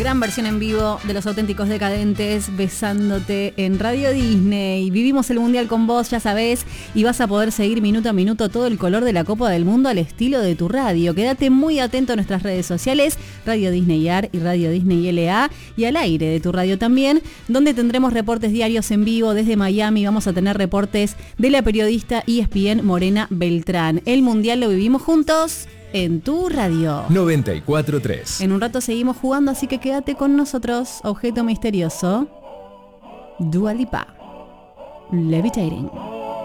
Gran versión en vivo de Los Auténticos Decadentes, besándote en Radio Disney. Vivimos el Mundial con vos, ya sabés, y vas a poder seguir minuto a minuto todo el color de la Copa del Mundo al estilo de tu radio. Quédate muy atento a nuestras redes sociales, Radio Disney AR y Radio Disney LA, y al aire de tu radio también, donde tendremos reportes diarios en vivo desde Miami. Vamos a tener reportes de la periodista ESPN Morena Beltrán. El Mundial lo vivimos juntos en tu radio 94.3. En un rato seguimos jugando, así que quédate con nosotros. Objeto misterioso, Dua Lipa, Levitating.